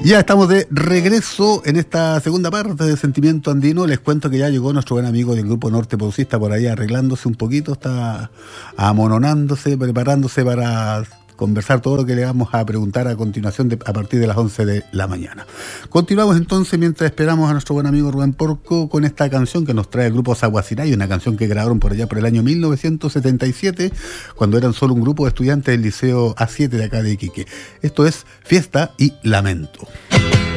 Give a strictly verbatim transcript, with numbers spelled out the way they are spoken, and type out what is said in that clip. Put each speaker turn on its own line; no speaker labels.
Ya estamos de regreso en esta segunda parte de Sentimiento Andino. Les cuento que ya llegó nuestro buen amigo del grupo Norte Producista por ahí arreglándose un poquito, está amononándose, preparándose para conversar todo lo que le vamos a preguntar a continuación de, a partir de las once de la mañana. Continuamos entonces mientras esperamos a nuestro buen amigo Rubén Porco con esta canción que nos trae el grupo Zaguaciray, una canción que grabaron por allá por el año mil novecientos setenta y siete, cuando eran solo un grupo de estudiantes del Liceo A siete de acá de Iquique. Esto es Fiesta y Lamento.